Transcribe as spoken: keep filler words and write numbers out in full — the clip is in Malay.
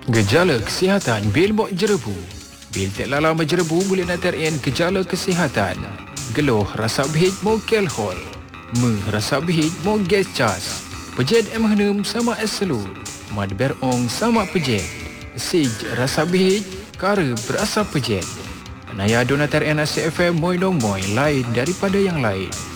Gejala kesihatan bil bok jerebu. Bil tak lala menjerebu boleh naterin gejala kesihatan. Geluh rasa bihit mo kelhol. Me rasa bihit mo gas cas. Pejed em henum sama eselu. Mad berong sama pejed. Sij rasa bihit kara berasa pejed. Naya donater N A C F M moy dong moy lain daripada yang lain.